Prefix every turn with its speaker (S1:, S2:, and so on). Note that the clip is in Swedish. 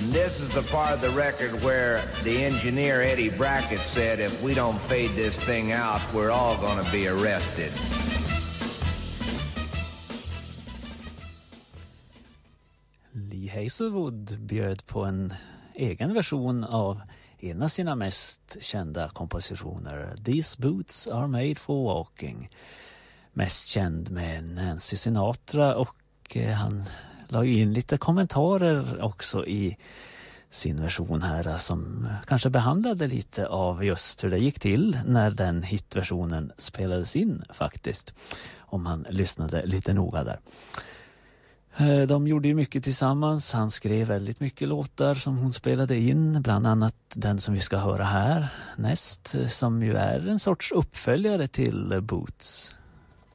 S1: This is the part of the record where the engineer Eddie Brackett said if we don't fade this thing out, we're all gonna be arrested.
S2: Lee Hazelwood bjöd på en egen version av en av sina mest kända kompositioner, These Boots Are Made for Walking. Mest känd med Nancy Sinatra, och han la in lite kommentarer också i sin version här som kanske behandlade lite av just hur det gick till när den hitversionen spelades in faktiskt, om man lyssnade lite noga där. De gjorde ju mycket tillsammans. Han skrev väldigt mycket låtar som hon spelade in, bland annat den som vi ska höra här näst, som ju är en sorts uppföljare till Boots.